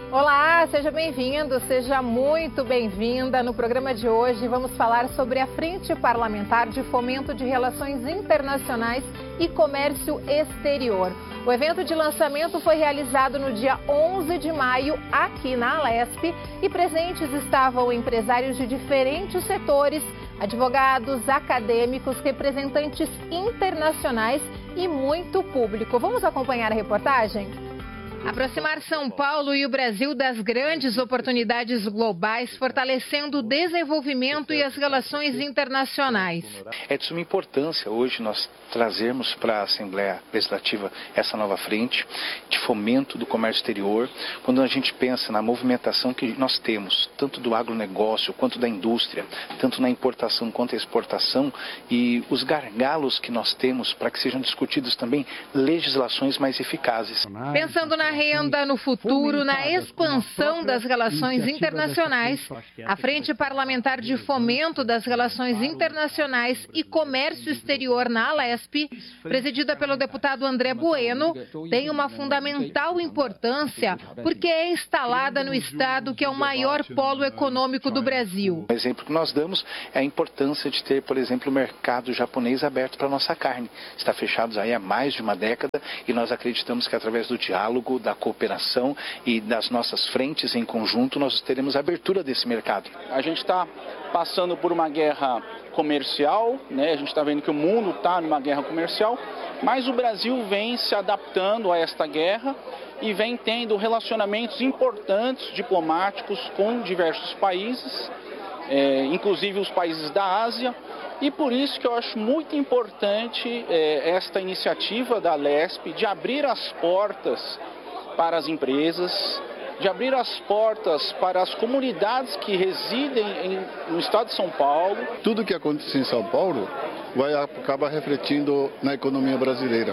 Olá, seja bem-vindo, seja muito bem-vinda. No programa de hoje vamos falar sobre a Frente Parlamentar de Fomento de Relações Internacionais e Comércio Exterior. O evento de lançamento foi realizado no dia 11 de maio aqui na Alesp e presentes estavam empresários de diferentes setores, advogados, acadêmicos, representantes internacionais e muito público. Vamos acompanhar a reportagem? Aproximar São Paulo e o Brasil das grandes oportunidades globais, fortalecendo o desenvolvimento e as relações internacionais. É de suma importância hoje nós trazermos para a Assembleia Legislativa essa nova frente de fomento do comércio exterior, quando a gente pensa na movimentação que nós temos, tanto do agronegócio quanto da indústria, tanto na importação quanto na exportação, e os gargalos que nós temos para que sejam discutidos também legislações mais eficazes. Pensando na renda, no futuro, na expansão das relações internacionais, a Frente Parlamentar de Fomento das Relações Internacionais e Comércio Exterior na Alesp, presidida pelo deputado André Bueno, tem uma fundamental importância porque é instalada no estado que é o maior polo econômico do Brasil. O exemplo que nós damos é a importância de ter, por exemplo, o mercado japonês aberto para a nossa carne. Está fechado aí há mais de uma década e nós acreditamos que através do diálogo, da cooperação e das nossas frentes em conjunto, nós teremos a abertura desse mercado. A gente está passando por uma guerra comercial, né? A gente está vendo que o mundo está numa guerra comercial, mas o Brasil vem se adaptando a esta guerra e vem tendo relacionamentos importantes, diplomáticos, com diversos países, inclusive os países da Ásia. E por isso que eu acho muito importante esta iniciativa da Alesp de abrir as portas para as empresas, de abrir as portas para as comunidades que residem no estado de São Paulo. Tudo que acontece em São Paulo vai acabar refletindo na economia brasileira.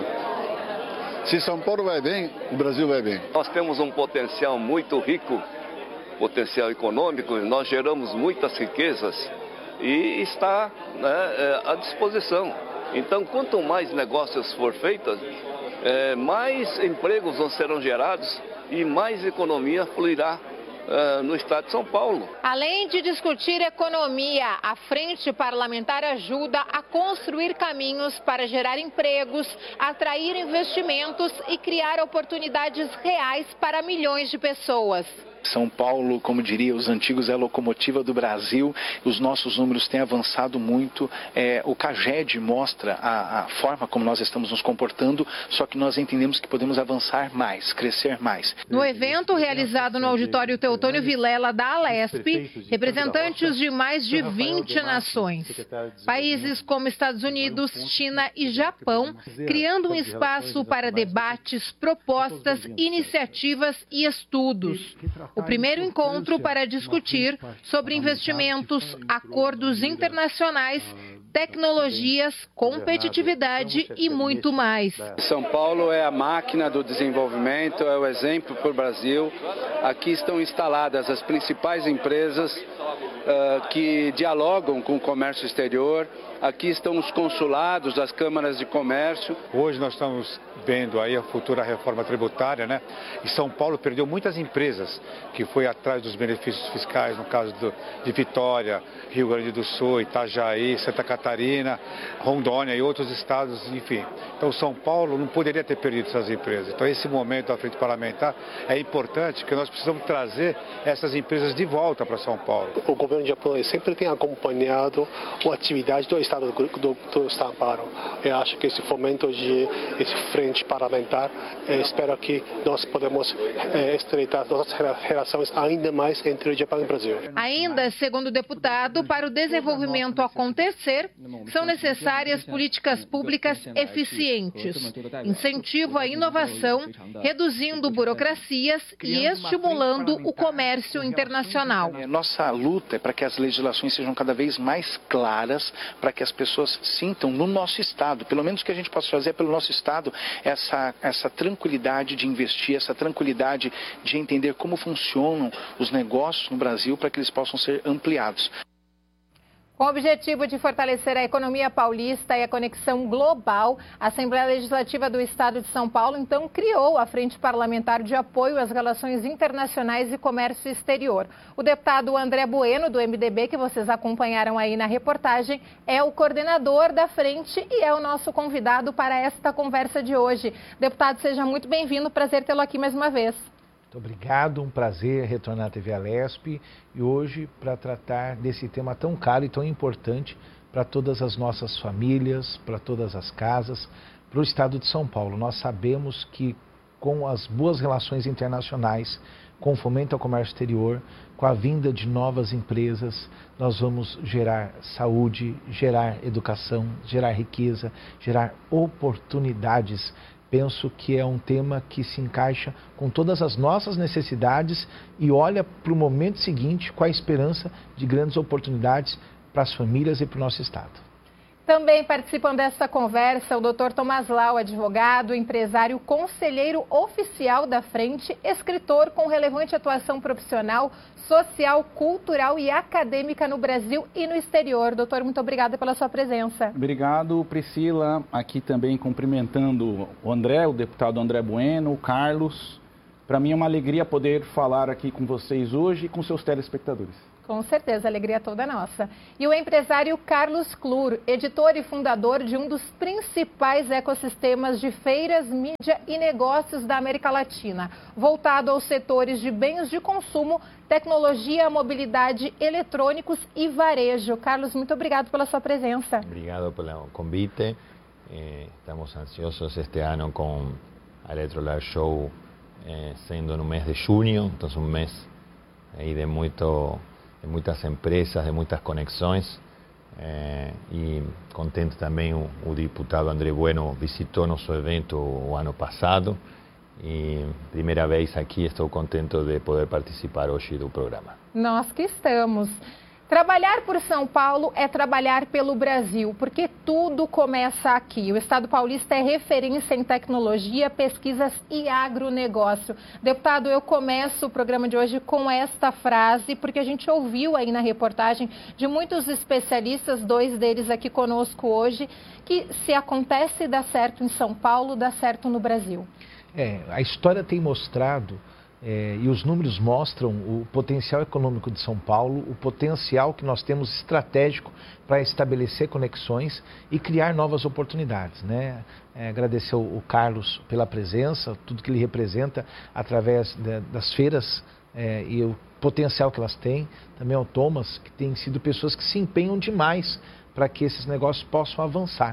Se São Paulo vai bem, o Brasil vai bem. Nós temos um potencial muito rico, potencial econômico, nós geramos muitas riquezas e está, né, à disposição. Então, quanto mais negócios for feitos, mais empregos serão gerados e mais economia fluirá no estado de São Paulo. Além de discutir economia, a Frente Parlamentar ajuda a construir caminhos para gerar empregos, atrair investimentos e criar oportunidades reais para milhões de pessoas. São Paulo, como diria os antigos, é a locomotiva do Brasil. Os nossos números têm avançado muito. O CAGED mostra a forma como nós estamos nos comportando, só que nós entendemos que podemos avançar mais, crescer mais. No evento realizado no auditório Teotônio Vilela da Alesp, representantes de mais de 20 nações, países como Estados Unidos, China e Japão, criando um espaço para debates, propostas, iniciativas e estudos. O primeiro encontro para discutir sobre investimentos, acordos internacionais, tecnologias, competitividade e muito mais. São Paulo é a máquina do desenvolvimento, é o exemplo para o Brasil. Aqui estão instaladas as principais empresas que dialogam com o comércio exterior. Aqui estão os consulados das câmaras de comércio. Hoje nós estamos vendo aí a futura reforma tributária, né? E São Paulo perdeu muitas empresas que foi atrás dos benefícios fiscais, no caso de Vitória, Rio Grande do Sul, Itajaí, Santa Catarina, Rondônia e outros estados, enfim. Então São Paulo não poderia ter perdido essas empresas. Então esse momento da frente parlamentar é importante, porque nós precisamos trazer essas empresas de volta para São Paulo. O governo japonês sempre tem acompanhado a atividade do estado do São Paulo. Eu acho que esse fomento esse frente parlamentar, espero que nós podemos estreitar nossas relações ainda mais entre o Japão e o Brasil. Ainda, segundo o deputado, para o desenvolvimento acontecer, são necessárias políticas públicas eficientes, incentivo à inovação, reduzindo burocracias e estimulando o comércio internacional. Nossa luta é para que as legislações sejam cada vez mais claras, para que as pessoas sintam no nosso estado, pelo menos o que a gente possa fazer pelo nosso estado, essa tranquilidade de investir, essa tranquilidade de entender como funcionam os negócios no Brasil para que eles possam ser ampliados. Com o objetivo de fortalecer a economia paulista e a conexão global, a Assembleia Legislativa do Estado de São Paulo, então, criou a Frente Parlamentar de Apoio às Relações Internacionais e Comércio Exterior. O deputado André Bueno, do MDB, que vocês acompanharam aí na reportagem, é o coordenador da frente e é o nosso convidado para esta conversa de hoje. Deputado, seja muito bem-vindo, prazer tê-lo aqui mais uma vez. Muito obrigado, um prazer retornar à TV Alesp e hoje para tratar desse tema tão caro e tão importante para todas as nossas famílias, para todas as casas, para o Estado de São Paulo. Nós sabemos que com as boas relações internacionais, com o fomento ao comércio exterior, com a vinda de novas empresas, nós vamos gerar saúde, gerar educação, gerar riqueza, gerar oportunidades. Penso que é um tema que se encaixa com todas as nossas necessidades e olha para o momento seguinte com a esperança de grandes oportunidades para as famílias e para o nosso Estado. Também participam dessa conversa o Dr. Tomás Lau, advogado, empresário, conselheiro oficial da Frente, escritor com relevante atuação profissional, social, cultural e acadêmica no Brasil e no exterior. Doutor, muito obrigada pela sua presença. Obrigado, Priscila. Aqui também cumprimentando o André, o deputado André Bueno, o Carlos. Para mim é uma alegria poder falar aqui com vocês hoje e com seus telespectadores. Com certeza, a alegria é toda nossa. E o empresário Carlos Clur, editor e fundador de um dos principais ecossistemas de feiras, mídia e negócios da América Latina, voltado aos setores de bens de consumo, tecnologia, mobilidade, eletrônicos e varejo. Carlos, muito obrigado pela sua presença. Obrigado pelo convite. Estamos ansiosos este ano com a Electrolar Show sendo no mês de junho, então um mês aí de muitas empresas, de muitas conexões e contente também o deputado André Bueno visitou nosso evento o ano passado e primeira vez aqui estou contente de poder participar hoje do programa. Nós que estamos. Trabalhar por São Paulo é trabalhar pelo Brasil, porque tudo começa aqui. O Estado paulista é referência em tecnologia, pesquisas e agronegócio. Deputado, eu começo o programa de hoje com esta frase, porque a gente ouviu aí na reportagem de muitos especialistas, dois deles aqui conosco hoje, que se acontece e dá certo em São Paulo, dá certo no Brasil. A história tem mostrado... e os números mostram o potencial econômico de São Paulo, o potencial que nós temos estratégico para estabelecer conexões e criar novas oportunidades, né? Agradecer o Carlos pela presença, tudo que ele representa através das feiras e o potencial que elas têm. Também ao Thomas, que tem sido pessoas que se empenham demais para que esses negócios possam avançar.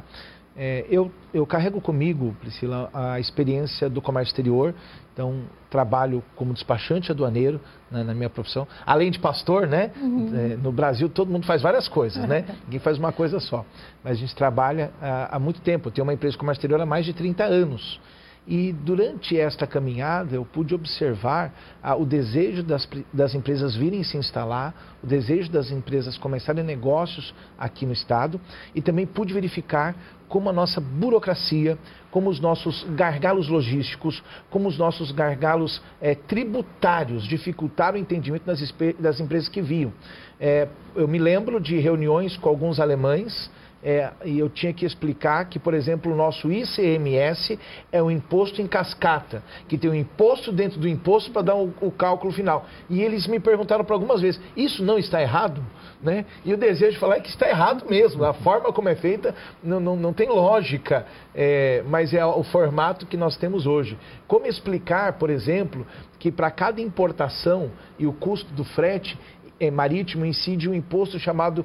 Eu carrego comigo, Priscila, a experiência do comércio exterior, então trabalho como despachante aduaneiro na minha profissão, além de pastor, né? No Brasil todo mundo faz várias coisas, né? Ninguém faz uma coisa só, mas a gente trabalha há muito tempo. Eu tenho uma empresa de comércio exterior há mais de 30 anos. E durante esta caminhada eu pude observar o desejo das empresas virem se instalar, o desejo das empresas começarem negócios aqui no estado e também pude verificar como a nossa burocracia, como os nossos gargalos logísticos, como os nossos gargalos tributários dificultaram o entendimento das empresas que vinham. Eu me lembro de reuniões com alguns alemães, e eu tinha que explicar que, por exemplo, o nosso ICMS é um imposto em cascata, que tem um imposto dentro do imposto para dar o cálculo final. E eles me perguntaram por algumas vezes, isso não está errado? Né? E o desejo de falar é que está errado mesmo, a forma como é feita não tem lógica, mas é o formato que nós temos hoje. Como explicar, por exemplo, que para cada importação e o custo do frete marítimo incide um imposto chamado